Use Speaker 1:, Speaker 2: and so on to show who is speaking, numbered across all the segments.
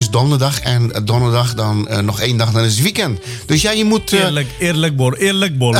Speaker 1: is donderdag. En donderdag dan nog 1 dag, dan is het weekend. Dus ja, je moet...
Speaker 2: Eerlijk, bol.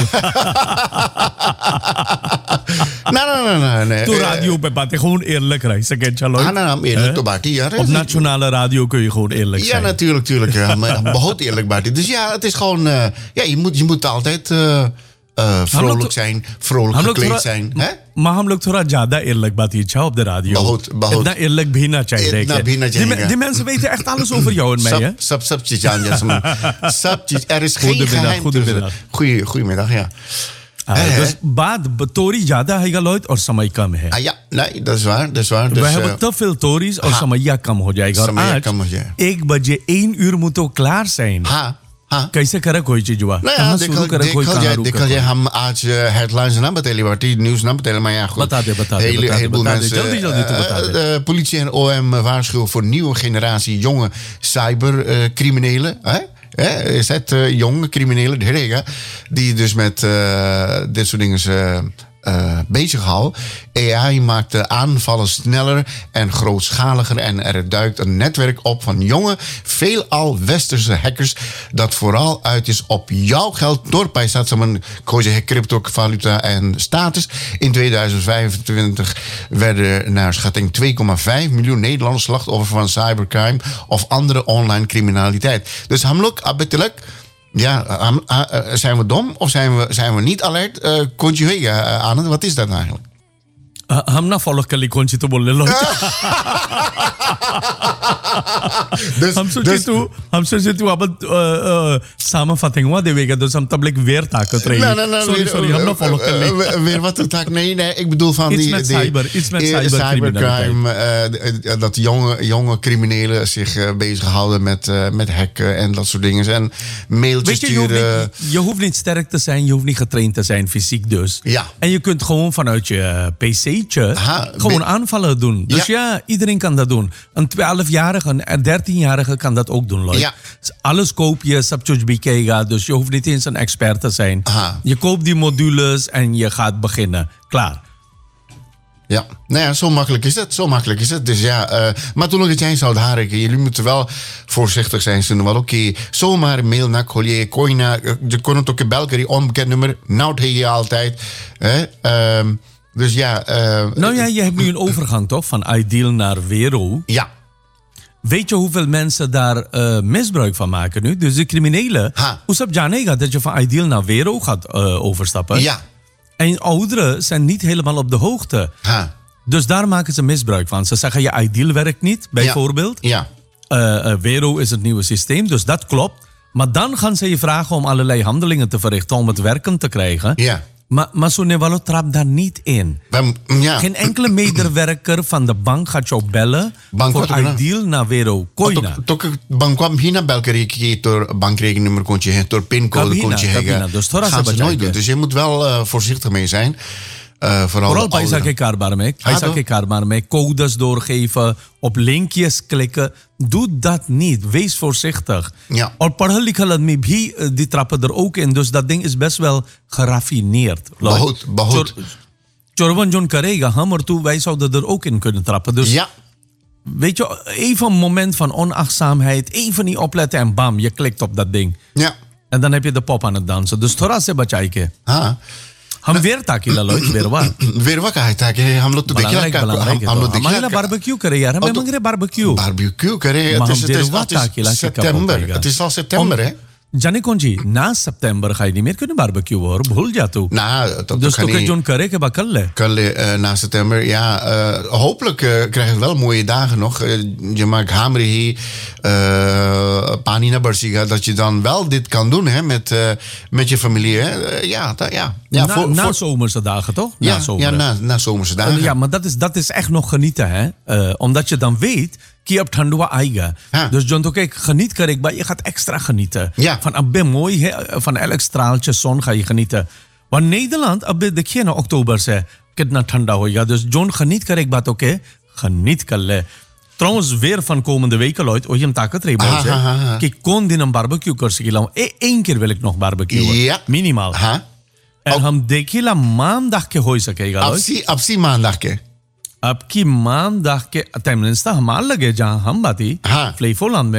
Speaker 1: Nee.
Speaker 2: Toen radio bij gewoon eerlijk reizen, kent je
Speaker 1: Nou, eerlijk toch, Bartie. Ja,
Speaker 2: op nationale radio kun je gewoon eerlijk zijn.
Speaker 1: Ja, natuurlijk. Ja, maar behoud eerlijk, Bartie. Dus ja, het is gewoon... je moet altijd vrolijk zijn, vrolijk gekleed zijn.
Speaker 2: Maar हम लोग थोड़ा ज्यादा eerlijk बात op de radio.
Speaker 1: बहुत
Speaker 2: इतना eerlijk भी ना चाहिए. Die mensen weten echt alles over jou en mij, hè?
Speaker 1: Sab चीज जान jasmin. Sab चीज. Er is geen geheim. Goedemiddag, ja.
Speaker 2: Dus baat Tory ज्यादा है Lloyd और समय कम है.
Speaker 1: Ja, nee, dat is waar. Dus,
Speaker 2: we hebben te veel Tories और समय कम हो जाएगा. और आज 1 बजे 1 उर moet ook klaar zijn. कैसे करे कोई चीज हुआ
Speaker 1: कहाँ शुरू करे कोई देखा जाए हम आज हेडलाइंस ना बतेली बाटी न्यूज़ ना बतेली maar ja goed
Speaker 2: बता दे
Speaker 1: heleboel mensen
Speaker 2: जल्दी
Speaker 1: politie en OM waarschuwen voor nieuwe generatie jonge cybercriminelen is het jonge criminelen die dus met dit soort dingen bezighouden. AI maakt de aanvallen sneller en grootschaliger en er duikt een netwerk op van jonge, veelal westerse hackers dat vooral uit is op jouw geld doorpij staat zo'n cryptovaluta en status. In 2025 werden naar schatting 2,5 miljoen Nederlanders slachtoffer van cybercrime of andere online criminaliteit. Dus hamluk abetelijk. Ja, zijn we dom of zijn we niet alert? Conjugeren aan het. Wat is dat eigenlijk?
Speaker 2: हम ना फॉलो कर ली कौन सी तो बोलने लो हम सोचे तू अब samenvatting हुआ देवेगा dus हम तब weer taken trainen. Sorry, हम ना follow कर ली.
Speaker 1: Weer wat een taak? Nee, ik bedoel van
Speaker 2: iets met
Speaker 1: cybercrime. Dat jonge criminelen zich bezighouden met hacken en dat soort dingen. En mailtjes sturen.
Speaker 2: Je hoeft niet sterk te zijn, je hoeft niet getraind te zijn, fysiek dus.
Speaker 1: Ja.
Speaker 2: En je kunt gewoon vanuit je PC gewoon aanvallen doen. Dus ja, iedereen kan dat doen. Een 12-jarige, een 13-jarige kan dat ook doen, Lloyd.
Speaker 1: Ja.
Speaker 2: Alles koop je, subtuj bikega, dus je hoeft niet eens een expert te zijn. Je koopt die modules en je gaat beginnen. Klaar.
Speaker 1: Ja, nou ja, zo makkelijk is het. Dus ja, maar toen nog het jij zou haren, jullie moeten wel voorzichtig zijn. Ze wel oké, zomaar mail naar collega, koina, je kon het ook in België, onbekend nummer, nou het je altijd. Dus ja.
Speaker 2: Nou ja, je hebt nu een overgang toch van Ideal naar Vero.
Speaker 1: Ja.
Speaker 2: Weet je hoeveel mensen daar misbruik van maken nu? Dus de criminelen, hoe snap je dat je van Ideal naar Vero gaat overstappen? Ja. En ouderen zijn niet helemaal op de hoogte. Dus daar maken ze misbruik van. Ze zeggen je Ideal werkt niet, bijvoorbeeld.
Speaker 1: Ja.
Speaker 2: Vero is het nieuwe systeem, dus dat klopt. Maar dan gaan ze je vragen om allerlei handelingen te verrichten om het werken te krijgen. Ja. Maar Sonevalo trapt daar niet in. Geen enkele medewerker van de bank gaat jou bellen voor Ideal naar Vero. Koina.
Speaker 1: Toch bank kwam hier naar België door bankrekeningnummer kon je door pincode kon je hebben.
Speaker 2: Dus
Speaker 1: gaan ze nooit doen. Dus je moet wel voorzichtig mee zijn.
Speaker 2: Vooral bij Isaac Karbarmek. Isaac Karbarmek. Codes doorgeven, op linkjes klikken. Doe dat niet. Wees voorzichtig.
Speaker 1: Ja.
Speaker 2: Al padhal likhal admi bhi, die trappen er ook in. Dus dat ding is best wel geraffineerd.
Speaker 1: Bahut.
Speaker 2: Chorwan John Karega, hammer toe, wij zouden er ook in kunnen trappen. Dus
Speaker 1: ja.
Speaker 2: Weet je, even een moment van onachtzaamheid. Even niet opletten en bam, je klikt op dat ding.
Speaker 1: Ja.
Speaker 2: En dan heb je de pop aan het dansen. Dus thora se bachaike. हम वेर ताकि ललोच वेरवा
Speaker 1: वेरवा का है ताकि हम लोग तो देखिए हम लोग देखिए
Speaker 2: हमारे बारबेक्यू करे यार हमें मंगरे
Speaker 1: बारबेक्यू करे het is al september hè
Speaker 2: जाने कौन जी ना सितंबर खाई नहीं मेरे को नहीं बारबेक्यू और भूल जा तू dus तो के जोन करे के bakal
Speaker 1: na september ja hopelijk krijgen we wel mooie dagen nog je maakt hamri panina barsiga dat je dan wel dit kan doen hè met je familie hè
Speaker 2: na zomerse dagen toch
Speaker 1: na zomerse dagen
Speaker 2: ja maar dat is echt nog genieten hè omdat je dan weet कि अब ठंड हुआ आएगा dus John तो kijk geniet कर एक बार je gaat extra genieten van abbe mooi है van elk straaltje zon ga je genieten want Nederland abbe देखिए ना अक्टूबर से कितना ठंडा होएगा dus John geniet कर एक बात oké geniet कर ले trouwens weer van komende weken Lloyd o je hem taket rebel है कि कौन दिन हम barbecue कर सकेला één keer wil ik nog barbecue minimaal en हम देखिला maandag के हो सकेगा
Speaker 1: Lloyd आपसी maandag के
Speaker 2: अब की मानदाह के tenminste हमार लगे जहां हम बाती फ्लेफोलैंड में